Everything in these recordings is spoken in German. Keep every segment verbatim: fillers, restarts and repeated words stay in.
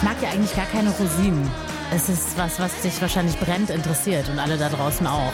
mag ja eigentlich gar keine Rosinen. Es ist was, was dich wahrscheinlich brennend interessiert und alle da draußen auch.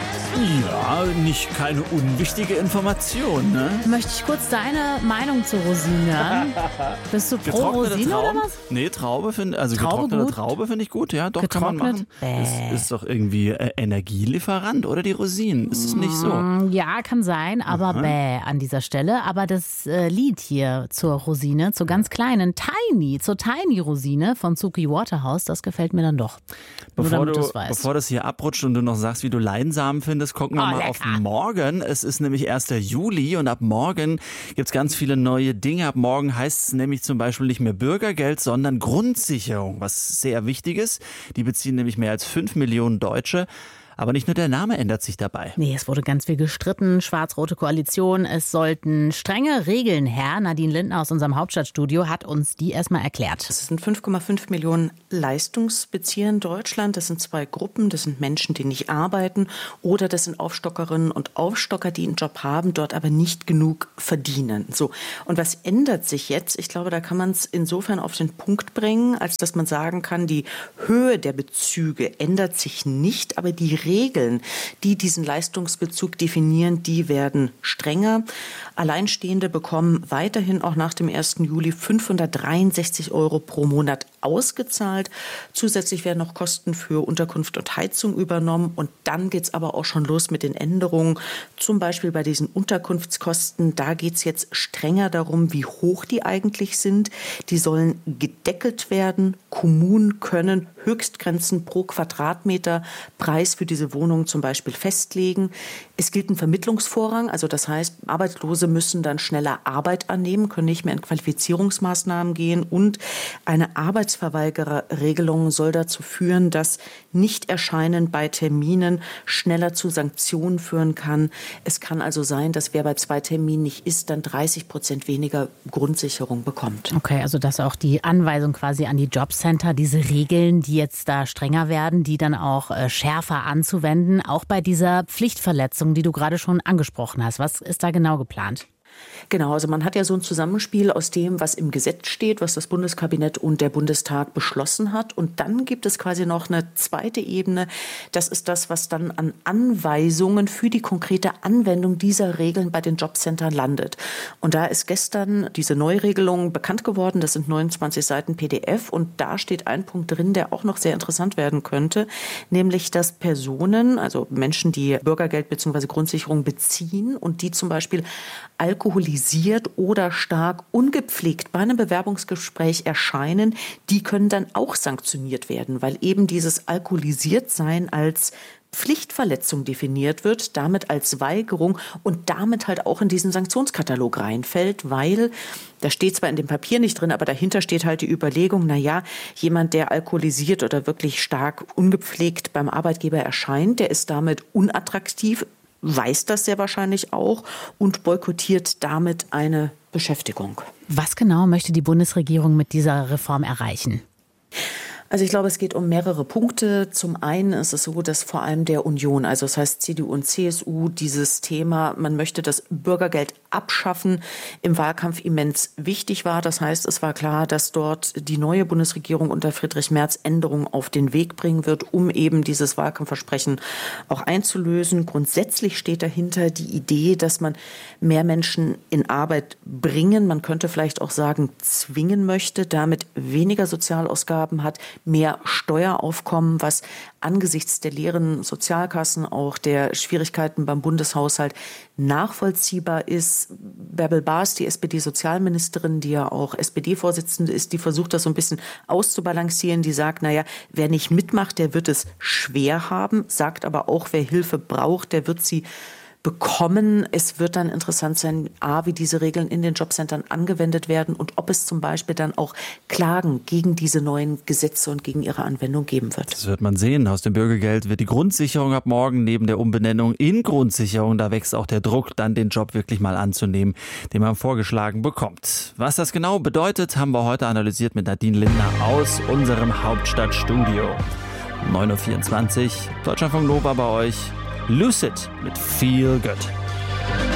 Ja, nicht keine unwichtige Information, ne? Möchte ich kurz deine Meinung zur Rosine hören? Bist du pro Rosine Trauben? oder was? Nee, Traube finde also Traube getrocknete gut? Traube finde ich gut, ja, doch kann man Getrocknet? machen. Das ist doch irgendwie äh, Energielieferant, oder die Rosinen? Ist es nicht so? Ja, kann sein, aber Aha. bäh an dieser Stelle. Aber das äh, Lied hier zur Rosine, zur ganz kleinen Tiny, zur Tiny Rosine von Suki Waterhouse, das gefällt mir dann doch. Nur Bevor, damit du, du's weißt. bevor das hier abrutscht und du noch sagst, wie du Leinsamen findest, gucken wir Oh, mal lecker. auf morgen. Es ist nämlich erster Juli und ab morgen gibt es ganz viele neue Dinge. Ab morgen heißt es nämlich zum Beispiel nicht mehr Bürgergeld, sondern Grundsicherung, was sehr wichtig ist. Die beziehen nämlich mehr als fünf Millionen Deutsche. Aber nicht nur der Name ändert sich dabei. Nee, es wurde ganz viel gestritten. Schwarz-rote Koalition. Es sollten strenge Regeln her. Nadine Lindner aus unserem Hauptstadtstudio hat uns die erstmal erklärt. Es sind fünf Komma fünf Millionen Leistungsbezieher in Deutschland. Das sind zwei Gruppen. Das sind Menschen, die nicht arbeiten, oder das sind Aufstockerinnen und Aufstocker, die einen Job haben, dort aber nicht genug verdienen. So. Und was ändert sich jetzt? Ich glaube, da kann man es insofern auf den Punkt bringen, als dass man sagen kann, die Höhe der Bezüge ändert sich nicht, aber die Regeln, die diesen Leistungsbezug definieren, die werden strenger. Alleinstehende bekommen weiterhin auch nach dem ersten Juli fünfhundertdreiundsechzig Euro pro Monat ausgezahlt. Zusätzlich werden noch Kosten für Unterkunft und Heizung übernommen. Und dann geht es aber auch schon los mit den Änderungen. Zum Beispiel bei diesen Unterkunftskosten, da geht es jetzt strenger darum, wie hoch die eigentlich sind. Die sollen gedeckelt werden. Kommunen können Höchstgrenzen pro Quadratmeter Preis für diese Wohnungen zum Beispiel festlegen. Es gilt ein Vermittlungsvorrang, also das heißt, Arbeitslose müssen dann schneller Arbeit annehmen, können nicht mehr in Qualifizierungsmaßnahmen gehen, und eine Arbeitsverweigererregelung soll dazu führen, dass Nichterscheinen bei Terminen schneller zu Sanktionen führen kann. Es kann also sein, dass wer bei zwei Terminen nicht ist, dann dreißig Prozent weniger Grundsicherung bekommt. Okay, also das ist auch die Anweisung quasi an die Jobcenter, diese Regeln, die jetzt da strenger werden, die dann auch äh, schärfer anzuwenden, auch bei dieser Pflichtverletzung, die du gerade schon angesprochen hast. Was ist da genau geplant? Genau, also man hat ja so ein Zusammenspiel aus dem, was im Gesetz steht, was das Bundeskabinett und der Bundestag beschlossen hat. Und dann gibt es quasi noch eine zweite Ebene. Das ist das, was dann an Anweisungen für die konkrete Anwendung dieser Regeln bei den Jobcentern landet. Und da ist gestern diese Neuregelung bekannt geworden. Das sind neunundzwanzig Seiten P D F. Und da steht ein Punkt drin, der auch noch sehr interessant werden könnte. Nämlich, dass Personen, also Menschen, die Bürgergeld bzw. Grundsicherung beziehen und die zum Beispiel alkoholisiert oder stark ungepflegt bei einem Bewerbungsgespräch erscheinen, die können dann auch sanktioniert werden, weil eben dieses Alkoholisiertsein als Pflichtverletzung definiert wird, damit als Weigerung und damit halt auch in diesen Sanktionskatalog reinfällt, weil, da steht zwar in dem Papier nicht drin, aber dahinter steht halt die Überlegung, na ja, jemand, der alkoholisiert oder wirklich stark ungepflegt beim Arbeitgeber erscheint, der ist damit unattraktiv, weiß das sehr wahrscheinlich auch und boykottiert damit eine Beschäftigung. Was genau möchte die Bundesregierung mit dieser Reform erreichen? Also ich glaube, es geht um mehrere Punkte. Zum einen ist es so, dass vor allem der Union, also das heißt C D U und C S U, dieses Thema, man möchte das Bürgergeld abschaffen, im Wahlkampf immens wichtig war. Das heißt, es war klar, dass dort die neue Bundesregierung unter Friedrich Merz Änderungen auf den Weg bringen wird, um eben dieses Wahlkampfversprechen auch einzulösen. Grundsätzlich steht dahinter die Idee, dass man mehr Menschen in Arbeit bringen, man könnte vielleicht auch sagen, zwingen möchte, damit weniger Sozialausgaben hat, mehr Steueraufkommen, was angesichts der leeren Sozialkassen, auch der Schwierigkeiten beim Bundeshaushalt nachvollziehbar ist. Bärbel Baas, die S P D-Sozialministerin, die ja auch S P D-Vorsitzende ist, die versucht das so ein bisschen auszubalancieren. Die sagt, naja, wer nicht mitmacht, der wird es schwer haben, sagt aber auch, wer Hilfe braucht, der wird sie bekommen. Es wird dann interessant sein, a, wie diese Regeln in den Jobcentern angewendet werden und ob es zum Beispiel dann auch Klagen gegen diese neuen Gesetze und gegen ihre Anwendung geben wird. Das wird man sehen. Aus dem Bürgergeld wird die Grundsicherung ab morgen neben der Umbenennung in Grundsicherung. Da wächst auch der Druck, dann den Job wirklich mal anzunehmen, den man vorgeschlagen bekommt. Was das genau bedeutet, haben wir heute analysiert mit Nadine Lindner aus unserem Hauptstadtstudio. neun Uhr vierundzwanzig, Deutschlandfunk Nova bei euch. Lucid mit Feel Good.